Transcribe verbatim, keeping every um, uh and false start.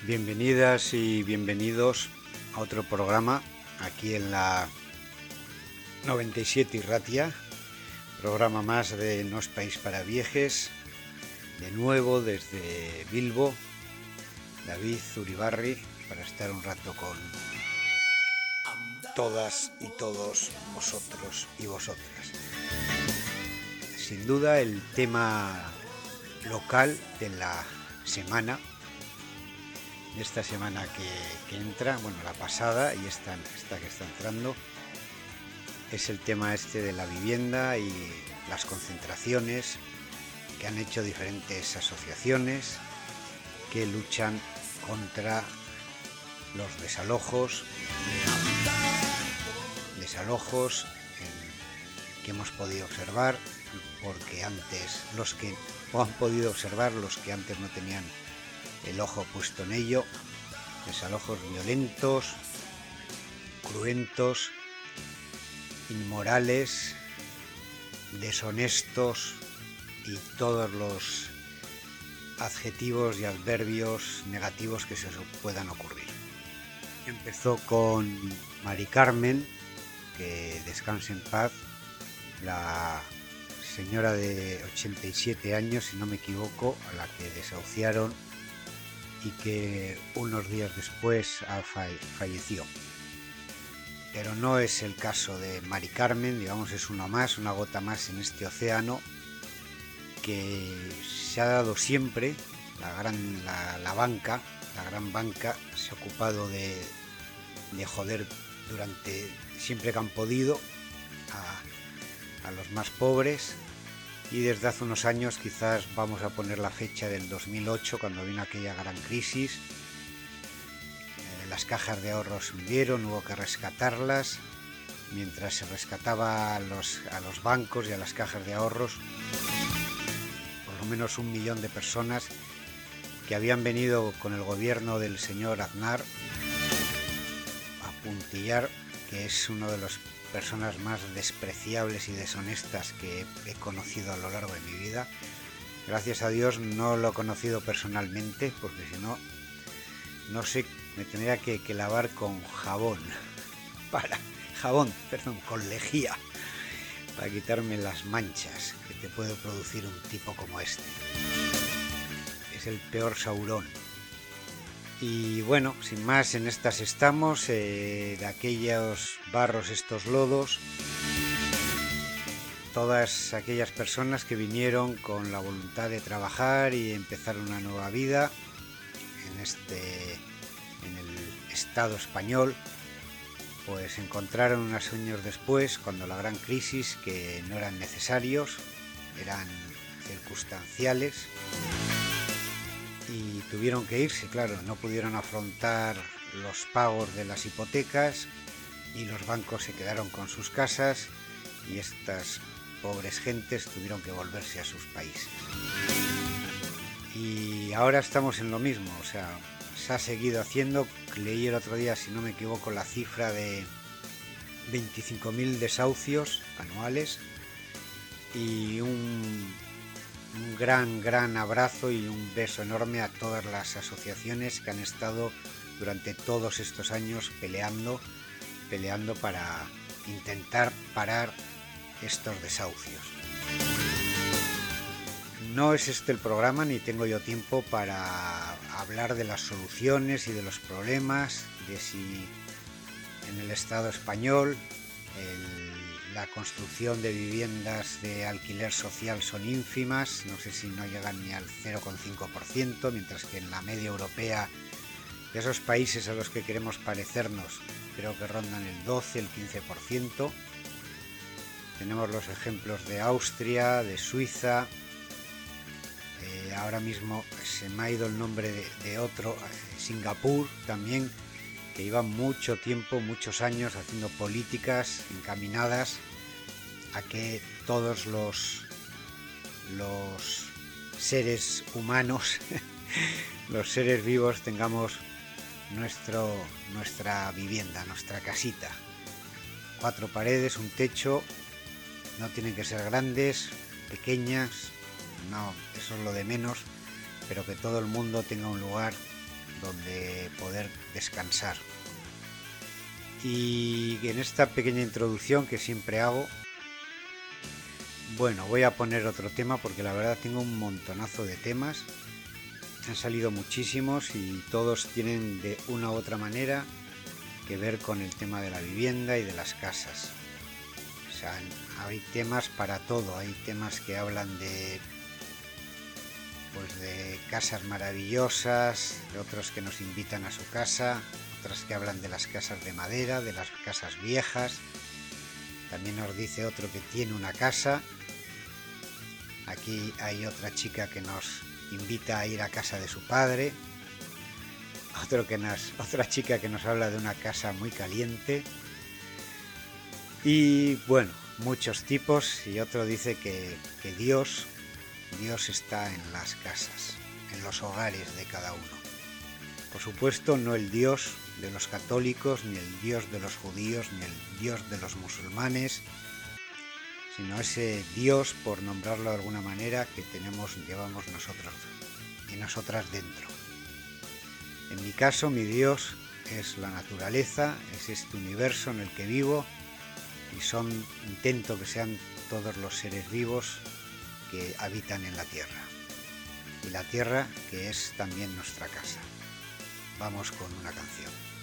Bienvenidas y bienvenidos a otro programa aquí en la noventa y siete Irratia, programa más de No es País para Viejes, de nuevo desde Bilbo, David Zuribarri, para estar un rato con todas y todos vosotros y vosotras. Sin duda el tema local de la semana, de esta semana que, que entra, bueno, la pasada y esta, esta que está entrando, es el tema este de la vivienda y las concentraciones que han hecho diferentes asociaciones que luchan contra los desalojos, desalojos en, que hemos podido observar, porque antes los que o han podido observar los que antes no tenían el ojo puesto en ello, desalojos violentos, cruentos, inmorales, deshonestos y todos los adjetivos y adverbios negativos que se puedan ocurrir. Empezó con Mari Carmen, que descanse en paz, la señora de ochenta y siete años, si no me equivoco, a la que desahuciaron y que unos días después falleció. Pero no es el caso de Mari Carmen, digamos, es una más, una gota más en este océano que se ha dado siempre. La gran la, la banca, la gran banca se ha ocupado de, de joder durante siempre que han podido a, a los más pobres. Y desde hace unos años, quizás vamos a poner la fecha del dos mil ocho, cuando vino aquella gran crisis, eh, las cajas de ahorros se hundieron, hubo que rescatarlas. Mientras se rescataba a los, a los bancos y a las cajas de ahorros, por lo menos un millón de personas que habían venido con el gobierno del señor Aznar a puntillar, que es uno de los personas más despreciables y deshonestas que he conocido a lo largo de mi vida. Gracias a Dios no lo he conocido personalmente, porque si no, no sé, me tendría que, que lavar con jabón, para, jabón, perdón, con lejía, para quitarme las manchas que te puede producir un tipo como este. Es el peor Saurón. Y bueno, sin más, en estas estamos, eh, de aquellos barros, estos lodos, todas aquellas personas que vinieron con la voluntad de trabajar y empezar una nueva vida en este, en el Estado español, pues encontraron unos años después, cuando la gran crisis, que no eran necesarios, eran circunstanciales. Y tuvieron que irse, claro, no pudieron afrontar los pagos de las hipotecas y los bancos se quedaron con sus casas y estas pobres gentes tuvieron que volverse a sus países. Y ahora estamos en lo mismo, o sea, se ha seguido haciendo. Leí el otro día, si no me equivoco, la cifra de veinticinco mil desahucios anuales y un... un gran, gran abrazo y un beso enorme a todas las asociaciones que han estado durante todos estos años peleando, peleando para intentar parar estos desahucios. No es este el programa, ni tengo yo tiempo para hablar de las soluciones y de los problemas, de si en el Estado español el la construcción de viviendas de alquiler social son ínfimas, no sé si no llegan ni al cero coma cinco por ciento, mientras que en la media europea, de esos países a los que queremos parecernos, creo que rondan el doce, el quince por ciento. Tenemos los ejemplos de Austria, de Suiza, eh, ahora mismo se me ha ido el nombre de, de otro, eh, Singapur también, que llevan mucho tiempo, muchos años haciendo políticas encaminadas a que todos los, los seres humanos, los seres vivos, tengamos nuestro, nuestra vivienda, nuestra casita. Cuatro paredes, un techo, no tienen que ser grandes, pequeñas, no, eso es lo de menos, pero que todo el mundo tenga un lugar donde poder descansar. Y en esta pequeña introducción que siempre hago, bueno, voy a poner otro tema porque la verdad tengo un montonazo de temas. Han salido muchísimos y todos tienen de una u otra manera que ver con el tema de la vivienda y de las casas. O sea, hay temas para todo. Hay temas que hablan de pues de casas maravillosas, de otros que nos invitan a su casa, otras que hablan de las casas de madera, de las casas viejas. También nos dice otro que tiene una casa. Aquí hay otra chica que nos invita a ir a casa de su padre. Otro que nos, otra chica que nos habla de una casa muy caliente. Y bueno, muchos tipos. Y otro dice que, que Dios, Dios está en las casas, en los hogares de cada uno. Por supuesto, no el Dios de los católicos, ni el Dios de los judíos, ni el Dios de los musulmanes, sino ese Dios, por nombrarlo de alguna manera, que tenemos, llevamos nosotros y nosotras dentro. En mi caso, mi Dios es la naturaleza, es este universo en el que vivo y son, intento que sean todos los seres vivos que habitan en la tierra. Y la tierra que es también nuestra casa. Vamos con una canción.